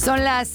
Son las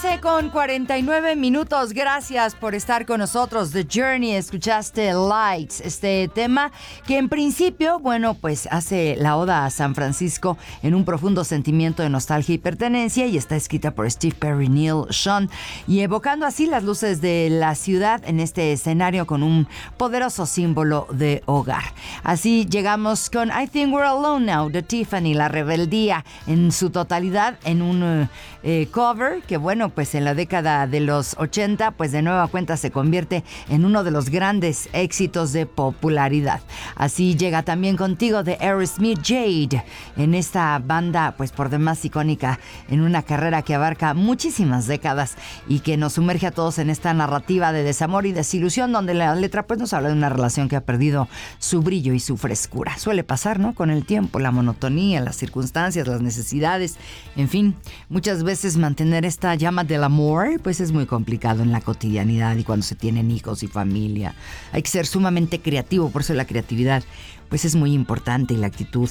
11:49. Gracias por estar con nosotros. The Journey, escuchaste Lights, este tema que en principio, bueno, pues hace la oda a San Francisco en un profundo sentimiento de nostalgia y pertenencia, y está escrita por Steve Perry, Neil Schon, y evocando así las luces de la ciudad en este escenario con un poderoso símbolo de hogar. Así llegamos con I Think We're Alone Now de Tiffany, la rebeldía en su totalidad en un cover que, bueno, pues en la década de los 80, pues de nueva cuenta se convierte en uno de los grandes éxitos de popularidad. Así llega también Contigo de Aerosmith, Jade, en esta banda pues por demás icónica en una carrera que abarca muchísimas décadas y que nos sumerge a todos en esta narrativa de desamor y desilusión, donde la letra pues nos habla de una relación que ha perdido su brillo y su frescura. Suele pasar, ¿no? Con el tiempo, la monotonía, las circunstancias, las necesidades, en fin, muchas veces mantener esta llama del amor pues es muy complicado en la cotidianidad y cuando se tienen hijos y familia. Hay que ser sumamente creativo, por eso la creatividad pues es muy importante, y la actitud.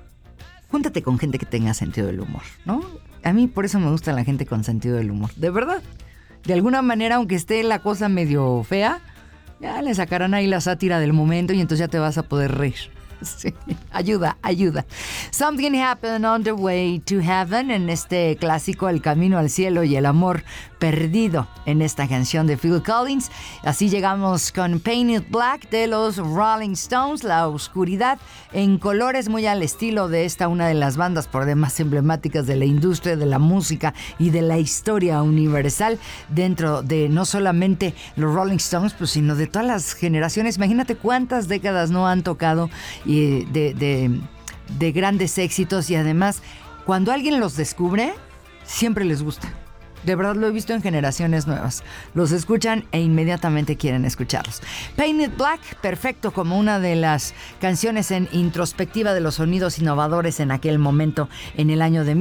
Júntate con gente que tenga sentido del humor, ¿no? A mí por eso me gusta la gente con sentido del humor, de verdad. De alguna manera, aunque esté la cosa medio fea, ya le sacarán ahí la sátira del momento y entonces ya te vas a poder reír. Sí, ayuda. Something Happened on the Way to Heaven, en este clásico El Camino al Cielo y el Amor Perdido, en esta canción de Phil Collins. Así llegamos con Painted Black de los Rolling Stones, la oscuridad en colores, muy al estilo de esta, una de las bandas por demás emblemáticas de la industria de la música y de la historia universal, dentro de no solamente los Rolling Stones, pues sino de todas las generaciones. Imagínate cuántas décadas no han tocado y de grandes éxitos, y además cuando alguien los descubre siempre les gusta. De verdad lo he visto en generaciones nuevas. Los escuchan e inmediatamente quieren escucharlos. Painted Black, perfecto como una de las canciones en introspectiva de los sonidos innovadores en aquel momento, en el año de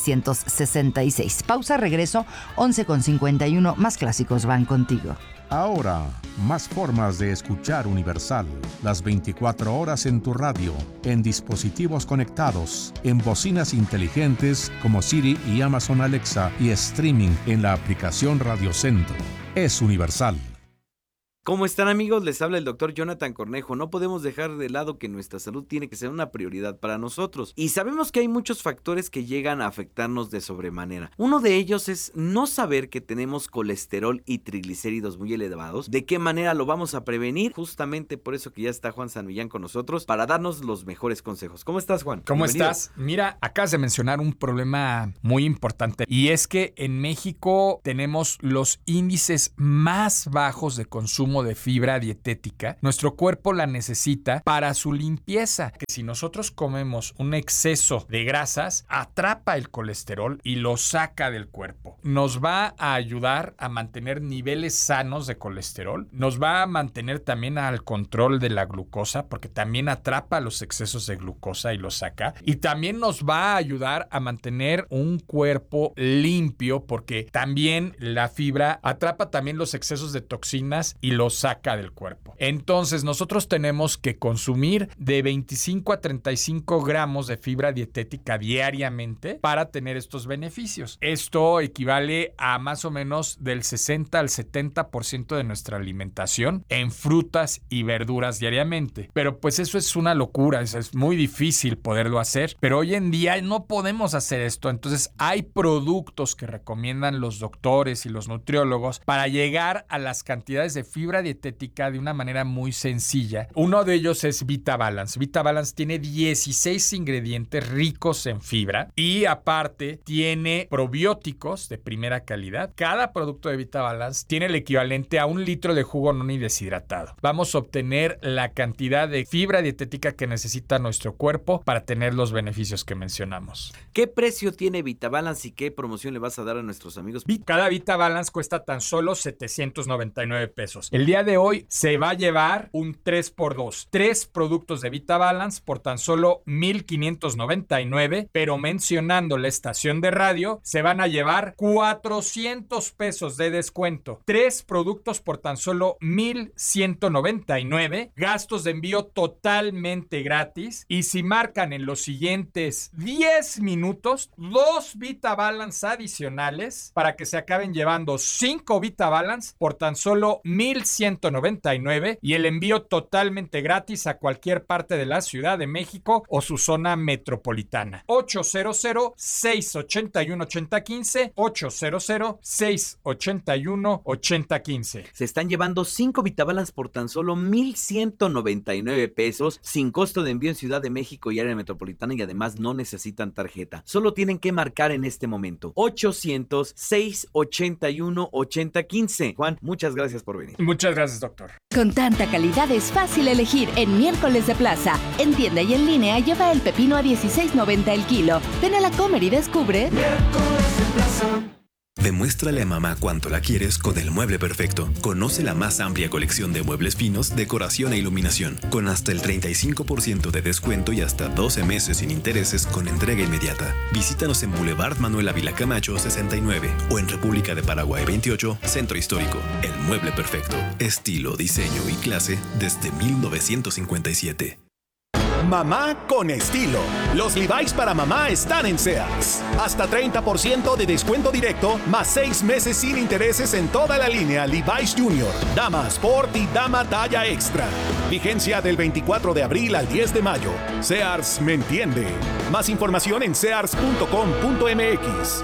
1966. Pausa, regreso, 11:51. Más clásicos van contigo. Ahora, más formas de escuchar Universal. Las 24 horas en tu radio, en dispositivos conectados, en bocinas inteligentes como Siri y Amazon Alexa, y streaming en la aplicación Radio Centro. Es Universal. ¿Cómo están, amigos? Les habla el doctor Jonathan Cornejo. No podemos dejar de lado que nuestra salud tiene que ser una prioridad para nosotros. Y sabemos que hay muchos factores que llegan a afectarnos de sobremanera. Uno de ellos es no saber que tenemos colesterol y triglicéridos muy elevados. ¿De qué manera lo vamos a prevenir? Justamente por eso que ya está Juan San Millán con nosotros para darnos los mejores consejos. ¿Cómo estás, Juan? ¿Cómo Bienvenido. estás? Mira, acabas de mencionar un problema muy importante, y es que en México tenemos los índices más bajos de consumo de fibra dietética. Nuestro cuerpo la necesita para su limpieza, que si nosotros comemos un exceso de grasas, atrapa el colesterol y lo saca del cuerpo. Nos va a ayudar a mantener niveles sanos de colesterol, nos va a mantener también al control de la glucosa, porque también atrapa los excesos de glucosa y los saca, y también nos va a ayudar a mantener un cuerpo limpio, porque también la fibra atrapa también los excesos de toxinas y lo saca del cuerpo. Entonces nosotros tenemos que consumir de 25 a 35 gramos de fibra dietética diariamente para tener estos beneficios. Esto equivale a más o menos del 60 al 70% de nuestra alimentación en frutas y verduras diariamente. Pero pues eso es una locura, es muy difícil poderlo hacer, pero hoy en día no podemos hacer esto. Entonces hay productos que recomiendan los doctores y los nutriólogos para llegar a las cantidades de fibra dietética de una manera muy sencilla. Uno de ellos es Vita Balance. Vita Balance tiene 16 ingredientes ricos en fibra y aparte tiene probióticos de primera calidad. Cada producto de Vita Balance tiene el equivalente a 1 litro de jugo noni deshidratado. Vamos a obtener la cantidad de fibra dietética que necesita nuestro cuerpo para tener los beneficios que mencionamos. ¿Qué precio tiene Vita Balance y qué promoción le vas a dar a nuestros amigos? Cada Vita Balance cuesta tan solo $799. El día de hoy se va a llevar un 3x2. 3 productos de VitaBalance por tan solo $1,599, pero mencionando la estación de radio, se van a llevar 400 pesos de descuento. 3 productos por tan solo $1,199. Gastos de envío totalmente gratis. Y si marcan en los siguientes 10 minutos, 2 VitaBalance adicionales para que se acaben llevando 5 VitaBalance por tan solo $1,199 y el envío totalmente gratis a cualquier parte de la Ciudad de México o su zona metropolitana. 800-681-8015, 800-681-8015. Se están llevando 5 VitaBalance por tan solo $1,199 pesos, sin costo de envío en Ciudad de México y área metropolitana, y además no necesitan tarjeta. Solo tienen que marcar en este momento 800-681-8015. Juan, muchas gracias por venir. Muchas gracias, doctor. Con tanta calidad es fácil elegir en Miércoles de Plaza. En tienda y en línea lleva el pepino a $16.90 el kilo. Ven a la Comer y descubre Miércoles de Plaza. Demuéstrale a mamá cuánto la quieres con el Mueble Perfecto. Conoce la más amplia colección de muebles finos, decoración e iluminación, con hasta el 35% de descuento y hasta 12 meses sin intereses con entrega inmediata. Visítanos en Boulevard Manuel Ávila Camacho 69 o en República de Paraguay 28, Centro Histórico. El Mueble Perfecto. Estilo, diseño y clase desde 1957. Mamá con estilo. Los Levi's para mamá están en Sears. Hasta 30% de descuento directo, más 6 meses sin intereses en toda la línea Levi's Junior, Dama Sport y Dama Talla Extra. Vigencia del 24 de abril al 10 de mayo. Sears me entiende. Más información en sears.com.mx.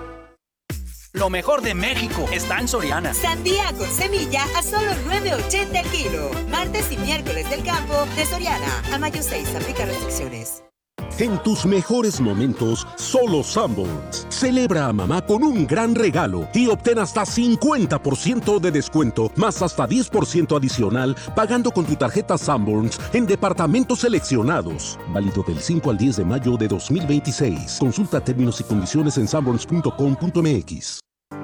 Lo mejor de México está en Soriana. Sandía con semilla a solo $9.80 el kilo. Martes y miércoles del campo de Soriana. A mayo 6, aplica restricciones. En tus mejores momentos, solo Sanborns. Celebra a mamá con un gran regalo y obtén hasta 50% de descuento, más hasta 10% adicional, pagando con tu tarjeta Sanborns en departamentos seleccionados. Válido del 5 al 10 de mayo de 2026. Consulta términos y condiciones en sanborns.com.mx.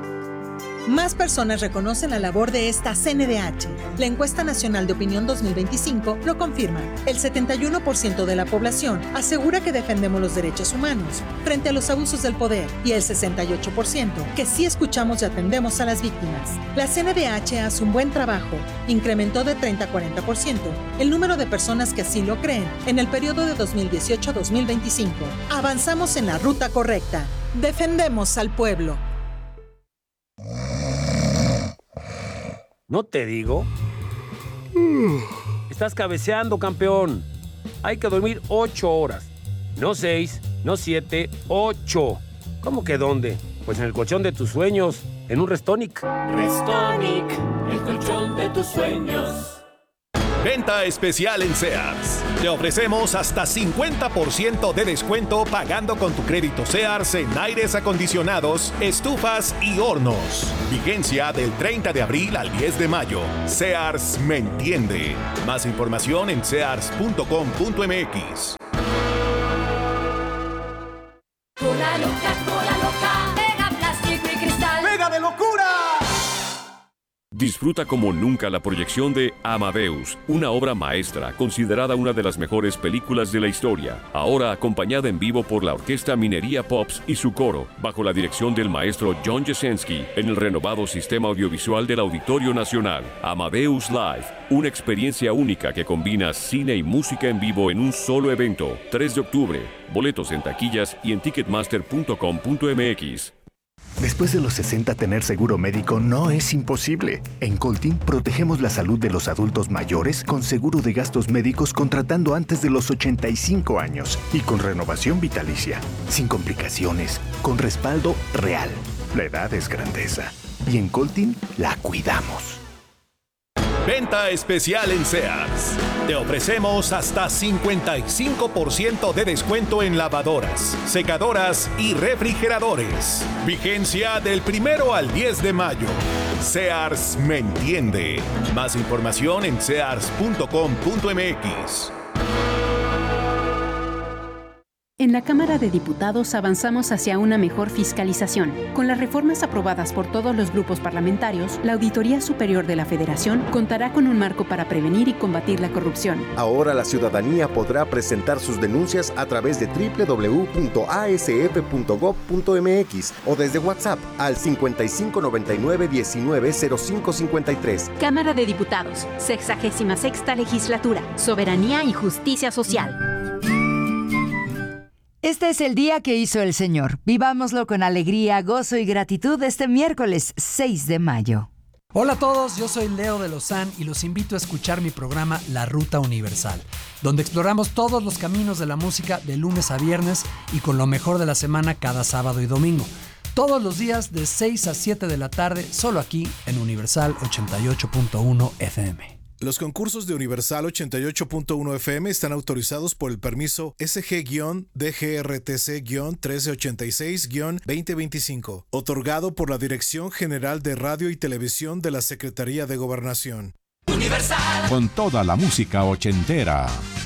Más personas reconocen la labor de esta CNDH. La encuesta nacional de opinión 2025 lo confirma. El 71% de la población asegura que defendemos los derechos humanos frente a los abusos del poder y el 68% que sí escuchamos y atendemos a las víctimas. La CNDH hace un buen trabajo. Incrementó de 30 a 40% el número de personas que así lo creen en el periodo de 2018 a 2025. Avanzamos en la ruta correcta. Defendemos al pueblo. ¿No te digo? Estás cabeceando, campeón. Hay que dormir 8 horas. No 6, no 7, 8. ¿Cómo que dónde? Pues en el colchón de tus sueños, en un Restonic. Restonic, el colchón de tus sueños. Venta especial en Sears. Te ofrecemos hasta 50% de descuento pagando con tu crédito Sears en aires acondicionados, estufas y hornos. Vigencia del 30 de abril al 10 de mayo. Sears me entiende. Más información en sears.com.mx. Cola loca, pega plástico y cristal. ¡Pega de locura! Disfruta como nunca la proyección de Amadeus, una obra maestra considerada una de las mejores películas de la historia, ahora acompañada en vivo por la Orquesta Minería Pops y su coro, bajo la dirección del maestro John Jesensky, en el renovado sistema audiovisual del Auditorio Nacional. Amadeus Live, una experiencia única que combina cine y música en vivo en un solo evento. 3 de octubre, boletos en taquillas y en ticketmaster.com.mx. Después de los 60, tener seguro médico no es imposible. En Coltin protegemos la salud de los adultos mayores con seguro de gastos médicos contratando antes de los 85 años y con renovación vitalicia, sin complicaciones, con respaldo real. La edad es grandeza y en Coltin la cuidamos. Venta especial en Sears. Te ofrecemos hasta 55% de descuento en lavadoras, secadoras y refrigeradores. Vigencia del 1 al 10 de mayo. Sears me entiende. Más información en sears.com.mx. En la Cámara de Diputados avanzamos hacia una mejor fiscalización. Con las reformas aprobadas por todos los grupos parlamentarios, la Auditoría Superior de la Federación contará con un marco para prevenir y combatir la corrupción. Ahora la ciudadanía podrá presentar sus denuncias a través de www.asf.gov.mx o desde WhatsApp al 5599-190553. Cámara de Diputados, 66ª Legislatura, Soberanía y Justicia Social. Este es el día que hizo el Señor. Vivámoslo con alegría, gozo y gratitud este miércoles 6 de mayo. Hola a todos, yo soy Leo de Lozán y los invito a escuchar mi programa La Ruta Universal, donde exploramos todos los caminos de la música de lunes a viernes y con lo mejor de la semana cada sábado y domingo. Todos los días de 6 a 7 de la tarde, solo aquí en Universal 88.1 FM. Los concursos de Universal 88.1 FM están autorizados por el permiso SG-DGRTC-1386-2025, otorgado por la Dirección General de Radio y Televisión de la Secretaría de Gobernación. Universal. Con toda la música ochentera.